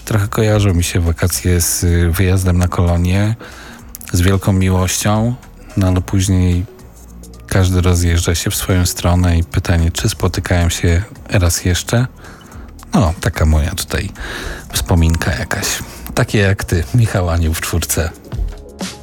Trochę kojarzą mi się wakacje z wyjazdem na kolonie, z wielką miłością, no ale później każdy rozjeżdża się w swoją stronę i pytanie, czy spotykają się raz jeszcze? No, taka moja tutaj wspominka jakaś. Takie jak ty, Michał Anioł w czwórce.